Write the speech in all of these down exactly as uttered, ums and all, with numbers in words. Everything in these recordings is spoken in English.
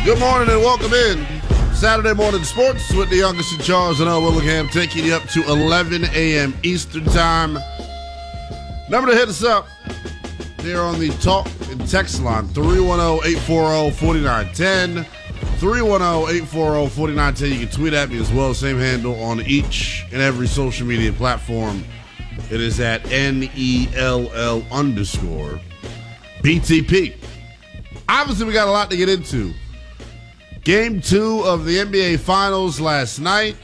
Good morning and welcome in. Saturday Morning Sports with the youngest in charge and L. Willingham, taking you up to eleven a.m. Eastern Time. Number to hit us up here on the talk and text line, three one zero, eight four zero, four nine one zero. three one zero, eight four zero, four nine one zero. You can tweet at me as well. Same handle on each and every social media platform. It is at N E L L underscore B T P. Obviously, we got a lot to get into. Game two of the N B A Finals last night.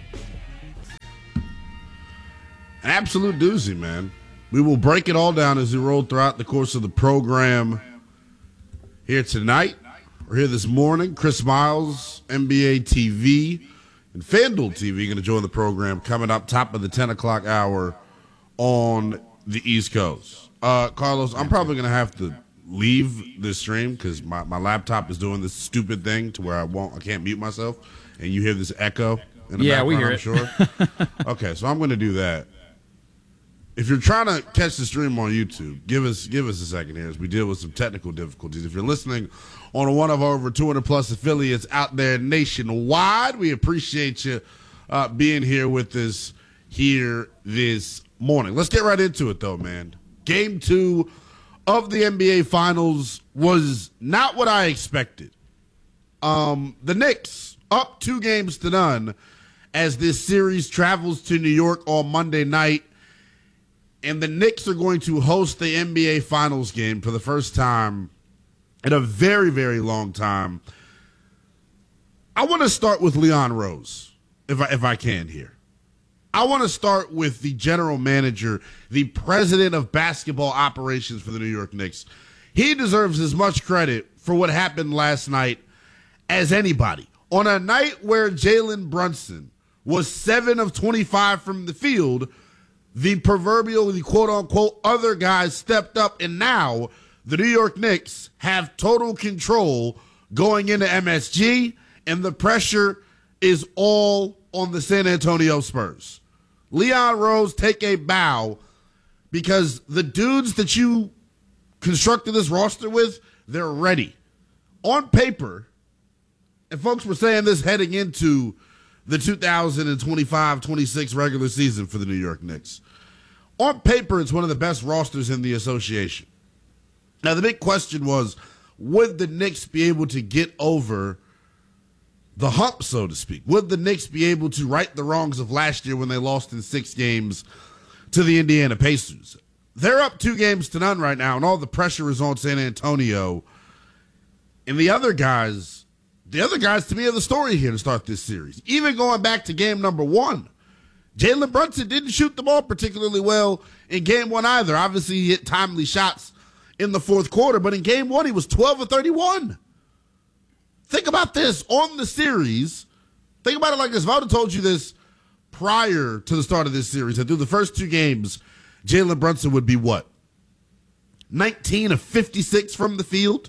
An absolute doozy, man. We will break it all down as we roll throughout the course of the program here tonight. We're here this morning. Chris Miles, N B A T V, and FanDuel T V going to join the program coming up top of the ten o'clock hour on the East Coast. Uh, Carlos, I'm probably going to have to leave this stream because my, my laptop is doing this stupid thing to where I won't I can't mute myself, and you hear this echo in the yeah, background, we hear I'm it. sure. Okay, so I'm going to do that. If you're trying to catch the stream on YouTube, give us give us a second here as we deal with some technical difficulties. If you're listening on one of our over two hundred plus affiliates out there nationwide, we appreciate you uh, being here with us here this morning. Let's get right into it, though, man. Game two of the N B A Finals was not what I expected. Um, the Knicks up two games to none as this series travels to New York on Monday night. And the Knicks are going to host the N B A Finals game for the first time in a very, very long time. I want to start with Leon Rose, if I, if I can here. I want to start with the general manager, the president of basketball operations for the New York Knicks. He deserves as much credit for what happened last night as anybody. On a night where Jalen Brunson was seven of twenty-five from the field, the proverbial, the quote-unquote other guys stepped up, and now the New York Knicks have total control going into M S G, and the pressure is all on the San Antonio Spurs. Leon Rose, take a bow, because the dudes that you constructed this roster with, they're ready. On paper, and folks were saying this heading into the two thousand twenty-five twenty-six regular season for the New York Knicks. On paper, it's one of the best rosters in the association. Now, the big question was, would the Knicks be able to get over the hump, so to speak? Would the Knicks be able to right the wrongs of last year when they lost in six games to the Indiana Pacers? They're up two games to none right now, and all the pressure is on San Antonio. And the other guys, the other guys to me are the story here to start this series. Even going back to game number one, Jalen Brunson didn't shoot the ball particularly well in game one either. Obviously, he hit timely shots in the fourth quarter, but in game one, he was twelve of thirty-one. Think about this on the series. Think about it like this. If I would have told you this prior to the start of this series, that through the first two games, Jalen Brunson would be what? nineteen of fifty-six from the field?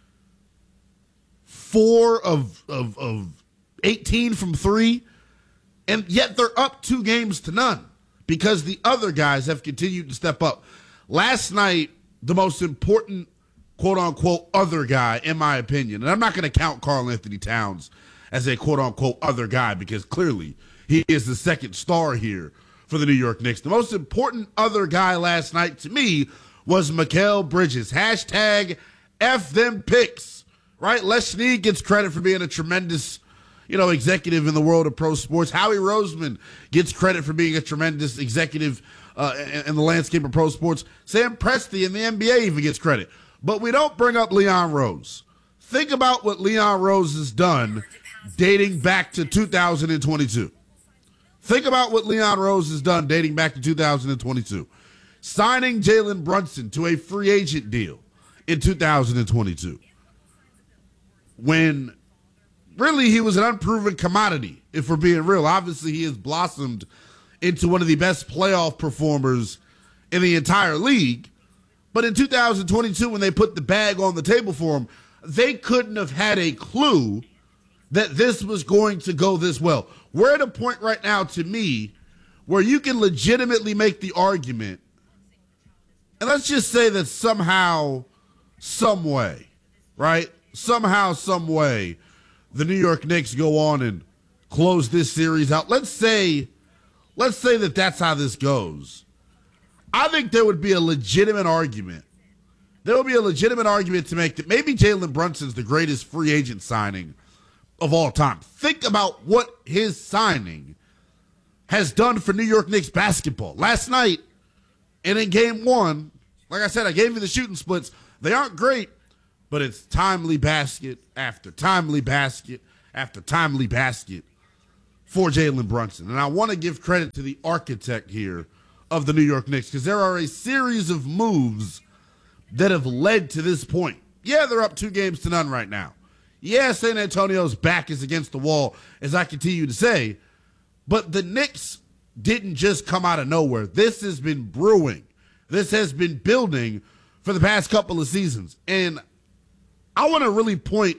Four of, of, of eighteen from three? And yet they're up two games to none because the other guys have continued to step up. Last night, the most important quote-unquote other guy, in my opinion, and I'm not going to count Karl Anthony Towns as a quote-unquote other guy because clearly he is the second star here for the New York Knicks. The most important other guy last night to me was Mikal Bridges. Hashtag F them picks, right? Les Snead gets credit for being a tremendous, you know, executive in the world of pro sports. Howie Roseman gets credit for being a tremendous executive uh, in, in the landscape of pro sports. Sam Presti in the N B A even gets credit. But we don't bring up Leon Rose. Think about what Leon Rose has done dating back to two thousand twenty-two. Think about what Leon Rose has done dating back to two thousand twenty-two. Signing Jalen Brunson to a free agent deal in two thousand twenty-two. When really he was an unproven commodity, if we're being real. Obviously, he has blossomed into one of the best playoff performers in the entire league. But in two thousand twenty-two, when they put the bag on the table for him, they couldn't have had a clue that this was going to go this well. We're at a point right now, to me, where you can legitimately make the argument, and let's just say that somehow, some way, right? somehow, some way, the New York Knicks go on and close this series out. Let's say, let's say that that's how this goes. I think there would be a legitimate argument. There would be a legitimate argument to make that maybe Jalen Brunson's the greatest free agent signing of all time. Think about what his signing has done for New York Knicks basketball. Last night, and in game one, like I said, I gave you the shooting splits. They aren't great, but it's timely basket after timely basket after timely basket for Jalen Brunson. And I want to give credit to the architect here of the New York Knicks because there are a series of moves that have led to this point. Yeah, they're up two games to none right now. Yeah, San Antonio's back is against the wall, as I continue to say, but the Knicks didn't just come out of nowhere. This has been brewing. This has been building for the past couple of seasons. And I want to really point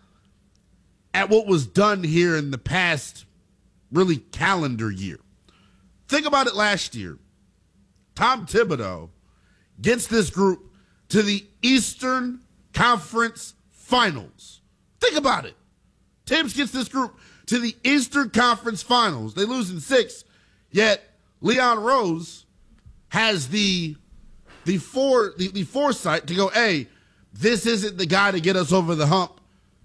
at what was done here in the past, really, calendar year. Think about it last year. Tom Thibodeau gets this group to the Eastern Conference Finals. Think about it. Tibbs gets this group to the Eastern Conference Finals. They lose in six, yet Leon Rose has the the, fore, the, the foresight to go, hey, this isn't the guy to get us over the hump.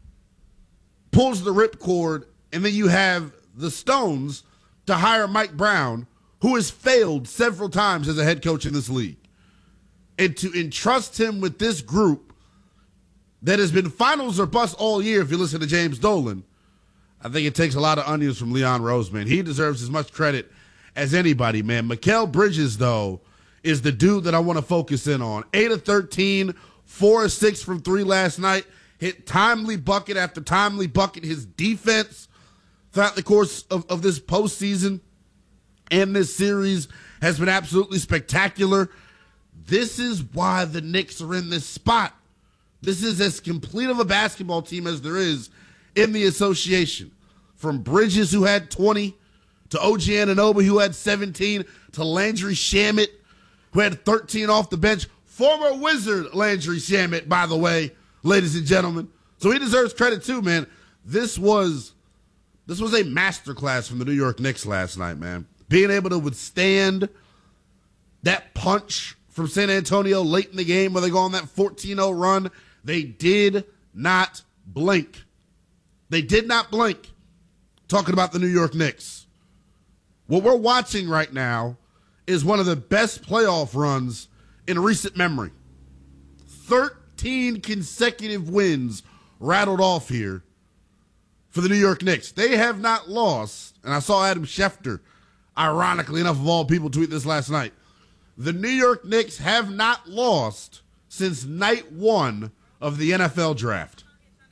Pulls the ripcord, and then you have the Stones to hire Mike Brown, who has failed several times as a head coach in this league. And to entrust him with this group that has been finals or bust all year, if you listen to James Dolan, I think it takes a lot of onions from Leon Rose, man. He deserves as much credit as anybody, man. Mikal Bridges, though, is the dude that I want to focus in on. eight of thirteen, four of six from three last night. Hit timely bucket after timely bucket. His defense throughout the course of, of this postseason and this series has been absolutely spectacular. This is why the Knicks are in this spot. This is as complete of a basketball team as there is in the association. From Bridges, who had twenty, to O G Anunoby, who had seventeen, to Landry Shamet, who had thirteen off the bench. Former Wizard Landry Shamet, by the way, ladies and gentlemen. So he deserves credit too, man. This was this was a masterclass from the New York Knicks last night, man. Being able to withstand that punch from San Antonio late in the game where they go on that fourteen oh run. They did not blink. They did not blink. Talking about the New York Knicks. What we're watching right now is one of the best playoff runs in recent memory. thirteen consecutive wins rattled off here for the New York Knicks. They have not lost, and I saw Adam Schefter, ironically enough of all people, tweet this last night. The New York Knicks have not lost since night one of the N F L draft.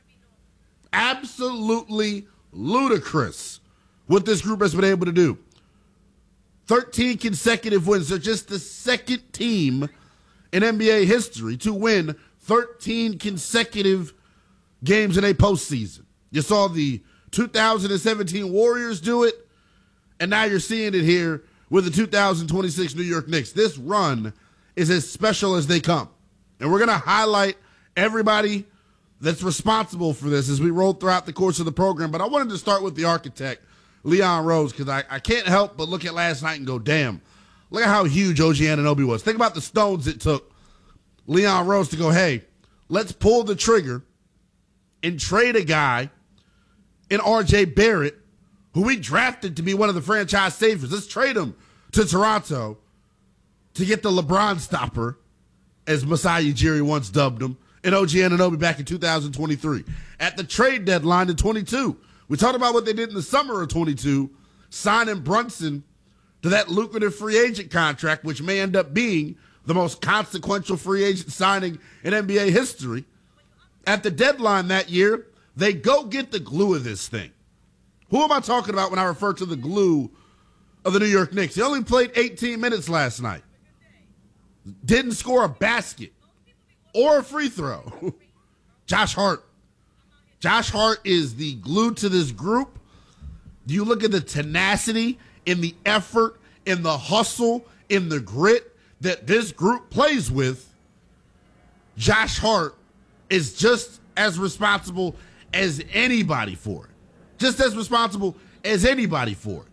Absolutely ludicrous what this group has been able to do. thirteen consecutive wins. They're just the second team in N B A history to win thirteen consecutive games in a postseason. You saw the two thousand seventeen Warriors do it, and now you're seeing it here with the two thousand twenty-six New York Knicks. This run is as special as they come. And we're going to highlight everybody that's responsible for this as we roll throughout the course of the program. But I wanted to start with the architect, Leon Rose, because I, I can't help but look at last night and go, damn, look at how huge O G Anunoby was. Think about the stones it took Leon Rose to go, hey, let's pull the trigger and trade a guy in R J Barrett, who we drafted to be one of the franchise savers. Let's trade him to Toronto to get the LeBron stopper, as Masai Ujiri once dubbed him, and O G Anunoby back in two thousand twenty-three. At the trade deadline in twenty-two, we talked about what they did in the summer of twenty-two, signing Brunson to that lucrative free agent contract, which may end up being the most consequential free agent signing in N B A history. At the deadline that year, they go get the glue of this thing. Who am I talking about when I refer to the glue of the New York Knicks? He only played eighteen minutes last night. Didn't score a basket or a free throw. Josh Hart. Josh Hart is the glue to this group. You look at the tenacity, in the effort, in the hustle, in the grit that this group plays with. Josh Hart is just as responsible as anybody for it. Just as responsible as anybody for it.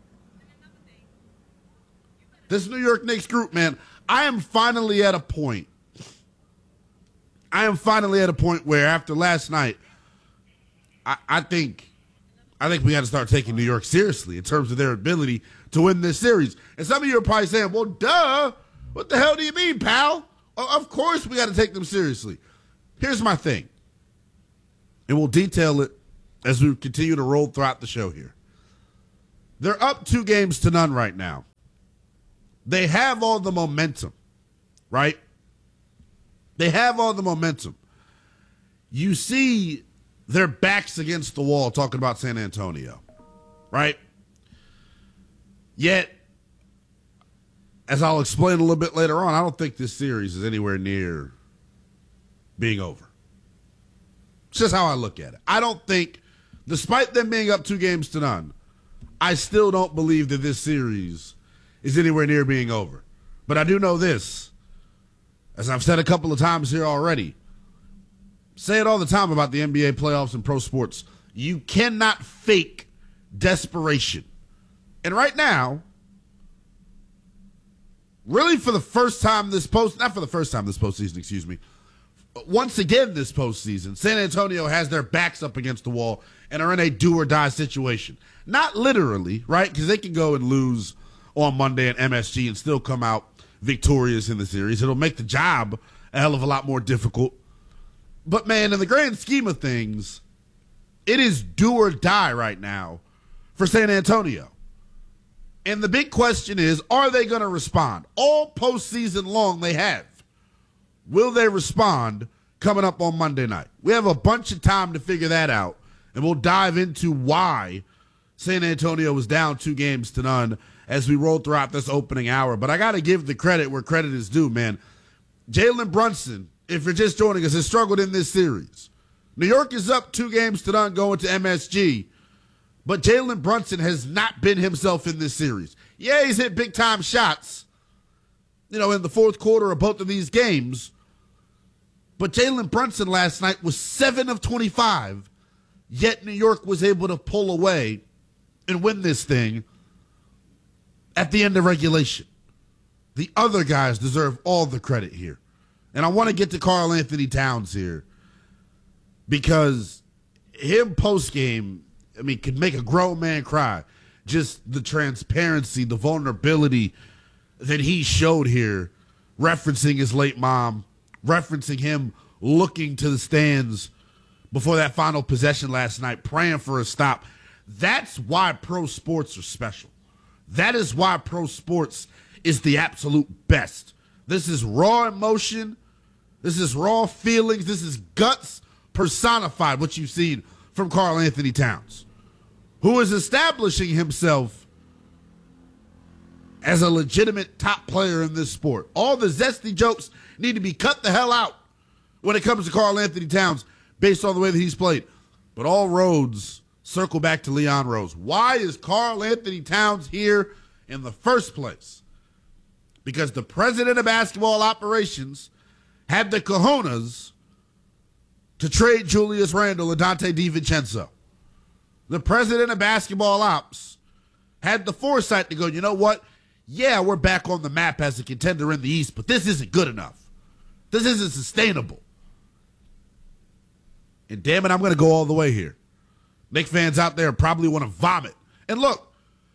This New York Knicks group, man, I am finally at a point. I am finally at a point where after last night, I, I think I think we got to start taking New York seriously in terms of their ability to win this series. And some of you are probably saying, well, duh, what the hell do you mean, pal? Of course we got to take them seriously. Here's my thing, and we'll detail it as we continue to roll throughout the show here. They're up two games to none right now. They have all the momentum, right? They have all the momentum. You see their backs against the wall talking about San Antonio, right? Yet, as I'll explain a little bit later on, I don't think this series is anywhere near being over. It's just how I look at it. I don't think, despite them being up two games to none, I still don't believe that this series is anywhere near being over. But I do know this, as I've said a couple of times here already, say it all the time about the N B A playoffs and pro sports, you cannot fake desperation. And right now, really for the first time this post, not for the first time this postseason, excuse me, once again this postseason, San Antonio has their backs up against the wall and are in a do or die situation. Not literally, right? Because they can go and lose on Monday at M S G and still come out victorious in the series. It'll make the job a hell of a lot more difficult. But, man, in the grand scheme of things, it is do or die right now for San Antonio. And the big question is, are they going to respond? All postseason long they have. Will they respond coming up on Monday night? We have a bunch of time to figure that out, and we'll dive into why San Antonio was down two games to none as we roll throughout this opening hour. But I got to give the credit where credit is due, man. Jalen Brunson, if you're just joining us, has struggled in this series. New York is up two games to none going to M S G, but Jalen Brunson has not been himself in this series. Yeah, he's hit big-time shots, you know, in the fourth quarter of both of these games, but Jalen Brunson last night was seven of twenty-five, yet New York was able to pull away and win this thing at the end of regulation. The other guys deserve all the credit here. And I want to get to Karl Anthony Towns here because him post-game, I mean, could make a grown man cry. Just the transparency, the vulnerability that he showed here, referencing his late mom, referencing him looking to the stands before that final possession last night, praying for a stop. That's why pro sports are special. That is why pro sports is the absolute best. This is raw emotion. This is raw feelings. This is guts personified, what you've seen from Karl Anthony Towns, who is establishing himself as a legitimate top player in this sport. All the zesty jokes need to be cut the hell out when it comes to Karl Anthony Towns based on the way that he's played. But all roads circle back to Leon Rose. Why is Karl Anthony Towns here in the first place? Because the president of basketball operations had the cojones to trade Julius Randle and Dante DiVincenzo. The president of basketball ops had the foresight to go, you know what? Yeah, we're back on the map as a contender in the East, but this isn't good enough. This isn't sustainable. And damn it, I'm going to go all the way here. Knicks fans out there probably want to vomit. And look,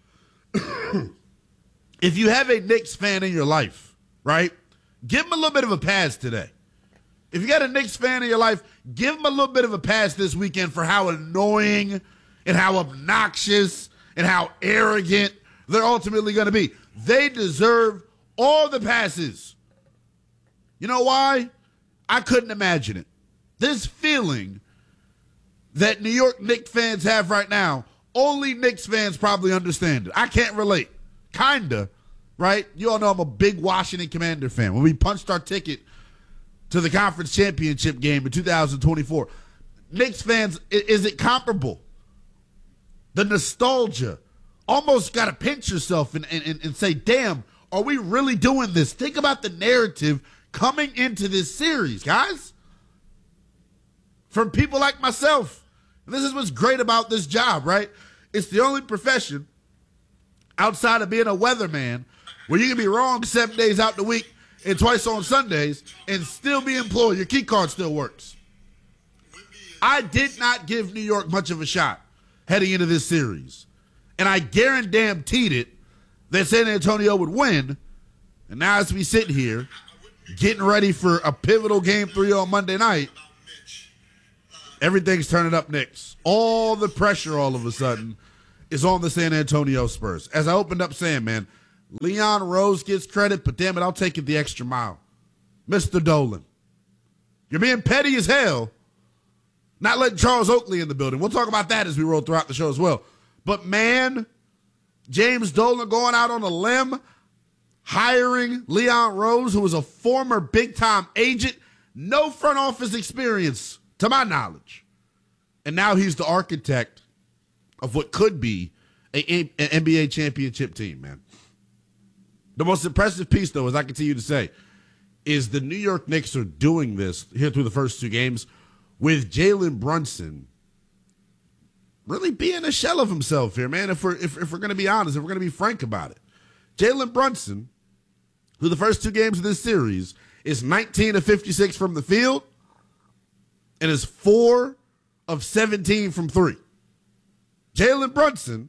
if you have a Knicks fan in your life, right, give him a little bit of a pass today. If you got a Knicks fan in your life, give him a little bit of a pass this weekend for how annoying and how obnoxious and how arrogant they're ultimately going to be. They deserve all the passes. You know why? I couldn't imagine it. This feeling that New York Knicks fans have right now, only Knicks fans probably understand it. I can't relate. Kinda, right? You all know I'm a big Washington Commander fan. When we punched our ticket to the conference championship game in two thousand twenty-four, Knicks fans, is it comparable? The nostalgia. Almost got to pinch yourself and, and, and say, damn, are we really doing this? Think about the narrative coming into this series, guys. from people like myself. This is what's great about this job, right? It's the only profession outside of being a weatherman where you can be wrong seven days out the week and twice on Sundays and still be employed. Your key card still works. I did not give New York much of a shot heading into this series. And I guaranteed it that San Antonio would win. And now as we sit here, getting ready for a pivotal game three on Monday night, everything's turning up Knicks. All the pressure all of a sudden is on the San Antonio Spurs. As I opened up saying, man, Leon Rose gets credit, but damn it, I'll take it the extra mile. Mister Dolan, you're being petty as hell, not letting Charles Oakley in the building. We'll talk about that as we roll throughout the show as well. But, man, James Dolan going out on a limb, hiring Leon Rose, who was a former big-time agent, no front office experience, to my knowledge. And now he's the architect of what could be a, a, an N B A championship team, man. The most impressive piece, though, as I continue to say, is the New York Knicks are doing this here through the first two games with Jalen Brunson really being a shell of himself here, man, if we're, if, if we're going to be honest, if we're going to be frank about it. Jalen Brunson, through the first two games of this series, is nineteen of fifty-six from the field and is four of seventeen from three. Jalen Brunson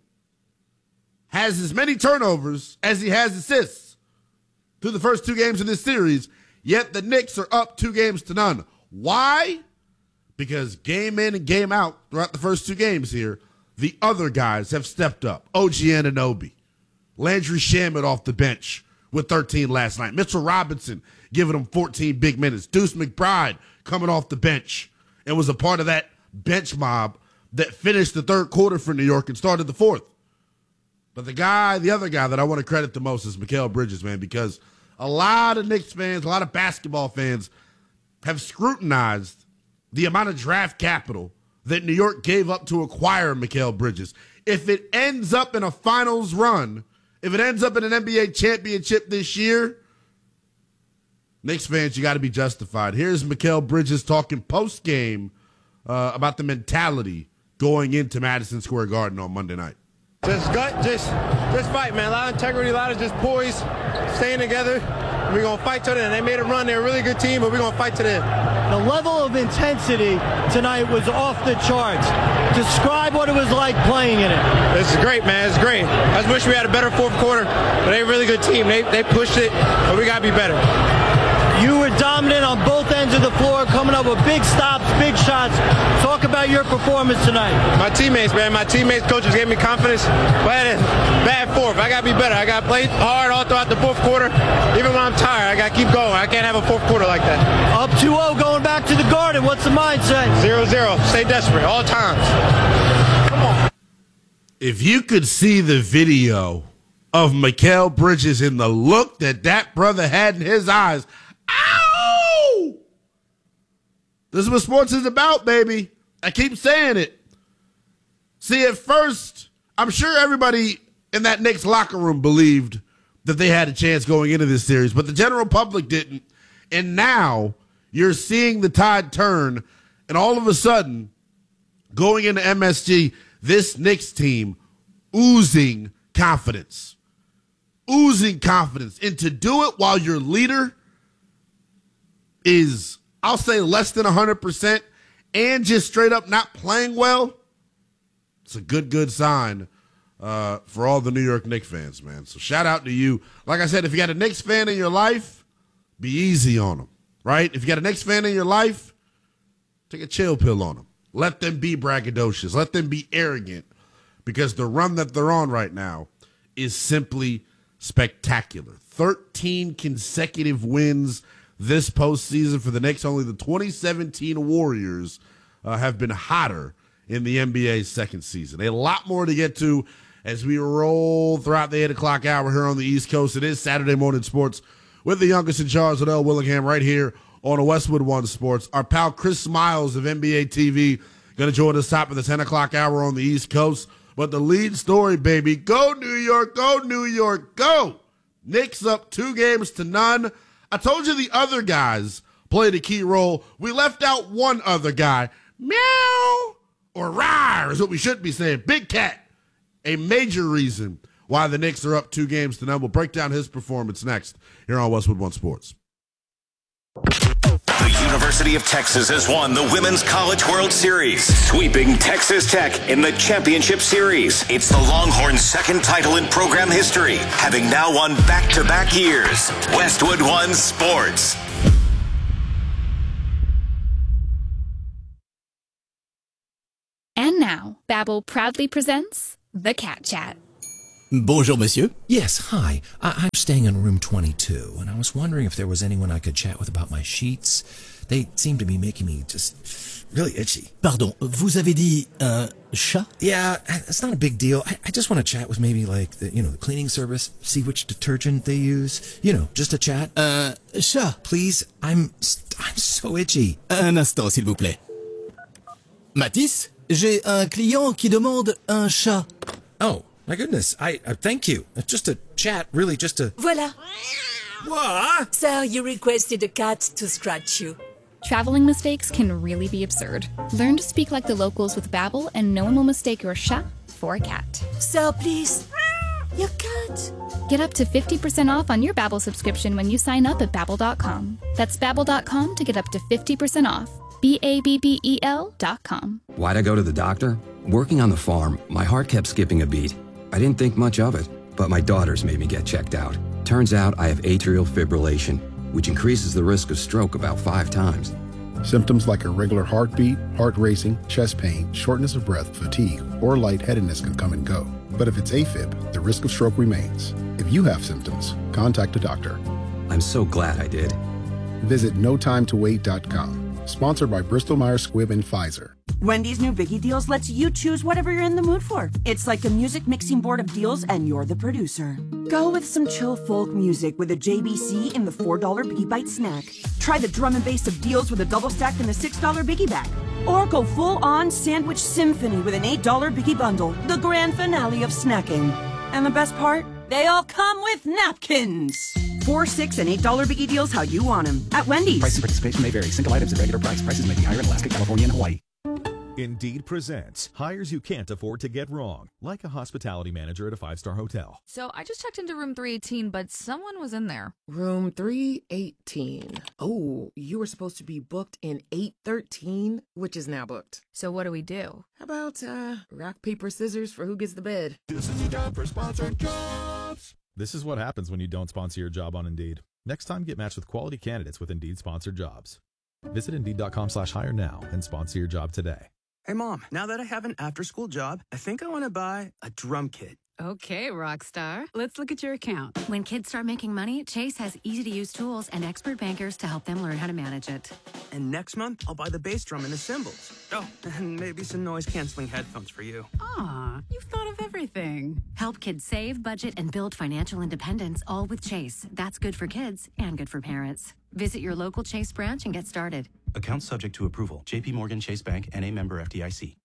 has as many turnovers as he has assists through the first two games of this series, yet the Knicks are up two games to none. Why? Because game in and game out throughout the first two games here, the other guys have stepped up. O G Anunoby, Landry Shamet off the bench with thirteen last night. Mitchell Robinson giving him fourteen big minutes. Deuce McBride coming off the bench and was a part of that bench mob that finished the third quarter for New York and started the fourth. But the guy, the other guy that I want to credit the most is Mikal Bridges, man, because a lot of Knicks fans, a lot of basketball fans have scrutinized the amount of draft capital that New York gave up to acquire Mikal Bridges. If it ends up in a finals run, if it ends up in an N B A championship this year, Knicks fans, you got to be justified. Here's Mikal Bridges talking post-game uh, about the mentality going into Madison Square Garden on Monday night. Just gut, just just fight, man. A lot of integrity, a lot of just poise, staying together. We're going to fight to the end. They made a run. They're a really good team, but we're going to fight to the end. The level of intensity tonight was off the charts. Describe what it was like playing in it. It's great, man. It's great. I just wish we had a better fourth quarter, but they're a really good team. They, they pushed it, but we got to be better. You were dominant on both ends of the floor, coming up with big stops, big shots. Talk about your performance tonight. My teammates, man. My teammates, coaches gave me confidence. But bad fourth. I got to be better. I got to play hard all throughout the fourth quarter. Even when I'm tired, I got to keep going. I can't have a fourth quarter like that. Up two oh going back to the Garden. What's the mindset? zero zero. Stay desperate all times. Come on. If you could see the video of Mikal Bridges and the look that that brother had in his eyes, ow! This is what sports is about, baby. I keep saying it. See, at first, I'm sure everybody in that Knicks locker room believed that they had a chance going into this series, but the general public didn't. And now you're seeing the tide turn, and all of a sudden, going into M S G, this Knicks team oozing confidence. Oozing confidence. And to do it while your leader is, I'll say, less than one hundred percent and just straight up not playing well, it's a good, good sign uh, for all the New York Knicks fans, man. So shout out to you. Like I said, if you got a Knicks fan in your life, be easy on them, right? If you got a Knicks fan in your life, take a chill pill on them. Let them be braggadocious. Let them be arrogant, because the run that they're on right now is simply spectacular. thirteen consecutive wins this postseason for the Knicks. Only the twenty seventeen Warriors uh, have been hotter in the N B A's second season. A lot more to get to as we roll throughout the eight o'clock hour here on the East Coast. It is Saturday Morning Sports with the youngest in charge, Liddell Willingham, right here on Westwood One Sports. Our pal Chris Smiles of N B A T V going to join us top of the ten o'clock hour on the East Coast. But the lead story, baby, go New York, go New York, go. Knicks up two games to none. I told you the other guys played a key role. We left out one other guy. meow or rawr is what we should be saying. Big Cat, a major reason why the Knicks are up two games to none. We'll break down his performance next here on Westwood One Sports. The University of Texas has won the Women's College World Series, sweeping Texas Tech in the championship series. It's the Longhorns' second title in program history, having now won back-to-back years. Westwood One Sports. And now, Babbel proudly presents The Cat Chat. Bonjour, monsieur. Yes, hi. I- I'm staying in room twenty-two, and I was wondering if there was anyone I could chat with about my sheets. They seem to be making me just really itchy. Pardon, vous avez dit un chat? Yeah, it's not a big deal. I, I just want to chat with maybe like the, you know, the cleaning service, see which detergent they use. You know, just a chat. Un chat? Please, I'm I'm so itchy. Un instant, s'il vous plaît. Mathis, j'ai un client qui demande un chat. Oh. My goodness, I, I thank you. Just a chat, really, just a... Voila. What? Sir, you requested a cat to scratch you. Traveling mistakes can really be absurd. Learn to speak like the locals with Babbel, and no one will mistake your chat for a cat. Sir, please. Your cat. Get up to fifty percent off on your Babbel subscription when you sign up at Babbel dot com. That's Babbel dot com to get up to fifty percent off. B A B B E L dot com. Why'd I go to the doctor? Working on the farm, my heart kept skipping a beat. I didn't think much of it, but my daughters made me get checked out. Turns out I have atrial fibrillation, which increases the risk of stroke about five times. Symptoms like irregular heartbeat, heart racing, chest pain, shortness of breath, fatigue, or lightheadedness can come and go. But if it's AFib, the risk of stroke remains. If you have symptoms, contact a doctor. I'm so glad I did. Visit no time to wait dot com. Sponsored by Bristol Myers Squibb and Pfizer. Wendy's new Biggie Deals lets you choose whatever you're in the mood for. It's like a music mixing board of deals, and you're the producer. Go with some chill folk music with a J B C in the four dollar Biggie Bite snack. Try the drum and bass of deals with a double stack in the six dollar Biggie Bag. Or go full-on sandwich symphony with an eight dollar Biggie Bundle, the grand finale of snacking. And the best part? They all come with napkins. Four, six, and eight dollar Biggie Deals how you want them at Wendy's. Price and participation may vary. Single items at regular price. Prices may be higher in Alaska, California, and Hawaii. Indeed presents hires you can't afford to get wrong, like a hospitality manager at a five-star hotel. So I just checked into room three eighteen, but someone was in there. Room three eighteen. Oh, you were supposed to be booked in eight thirteen, which is now booked. So what do we do? How about uh, rock, paper, scissors for who gets the bed? This is the job for sponsored jobs. This is what happens when you don't sponsor your job on Indeed. Next time, get matched with quality candidates with Indeed sponsored jobs. Visit Indeed.com slash hire now and sponsor your job today. Hey, Mom, now that I have an after-school job, I think I want to buy a drum kit. Okay, Rockstar. Let's look at your account. When kids start making money, Chase has easy-to-use tools and expert bankers to help them learn how to manage it. And next month, I'll buy the bass drum and the cymbals. Oh, and maybe some noise-canceling headphones for you. Aw, you've thought of everything. Help kids save, budget, and build financial independence, all with Chase. That's good for kids and good for parents. Visit your local Chase branch and get started. Account subject to approval. J P Morgan Chase Bank, N A member F D I C.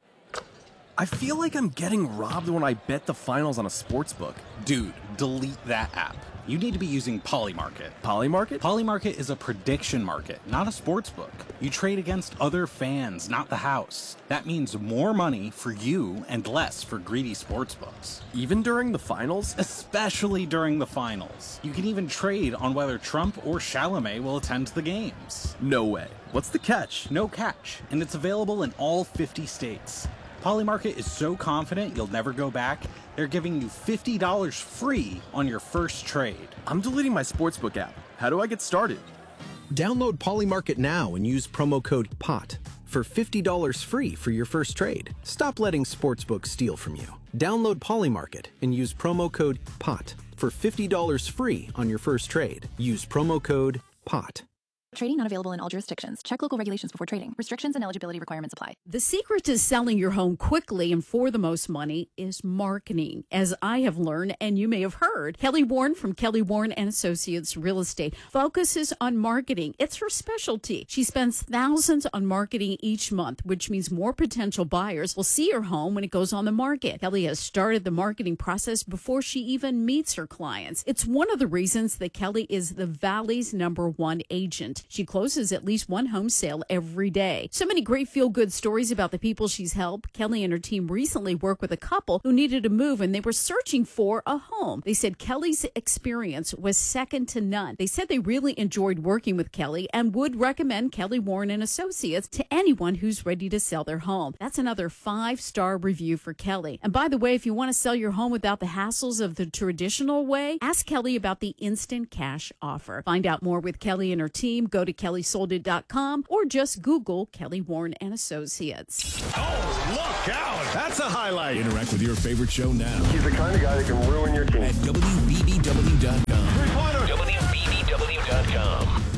I feel like I'm getting robbed when I bet the finals on a sportsbook. Dude, delete that app. You need to be using Polymarket. Polymarket? Polymarket is a prediction market, not a sportsbook. You trade against other fans, not the house. That means more money for you and less for greedy sportsbooks. Even during the finals? Especially during the finals. You can even trade on whether Trump or Chalamet will attend the games. No way. What's the catch? No catch, and it's available in all fifty states. Polymarket is so confident you'll never go back, they're giving you fifty dollars free on your first trade. I'm deleting my sportsbook app. How do I get started? Download Polymarket now and use promo code P O T for fifty dollars free for your first trade. Stop letting sportsbooks steal from you. Download Polymarket and use promo code P O T for fifty dollars free on your first trade. Use promo code P O T. Trading not available in all jurisdictions. Check local regulations before trading. Restrictions and eligibility requirements apply. The secret to selling your home quickly and for the most money is marketing. As I have learned, and you may have heard, Kelly Warren from Kelly Warren and Associates Real Estate focuses on marketing. It's her specialty. She spends thousands on marketing each month, which means more potential buyers will see her home when it goes on the market. Kelly has started the marketing process before she even meets her clients. It's one of the reasons that Kelly is the Valley's number one agent. agent. She closes at least one home sale every day. So many great feel-good stories about the people she's helped. Kelly and her team recently worked with a couple who needed to move and they were searching for a home. They said Kelly's experience was second to none. They said they really enjoyed working with Kelly and would recommend Kelly Warren and Associates to anyone who's ready to sell their home. That's another five-star review for Kelly. And by the way, if you want to sell your home without the hassles of the traditional way, ask Kelly about the instant cash offer. Find out more with Kelly and her team. Go to kelly sold it dot com or just Google Kelly Warren and Associates. Oh, look out! That's a highlight. Interact with your favorite show now. He's the kind of guy that can ruin your team. At W B B W dot com. W B B W dot com.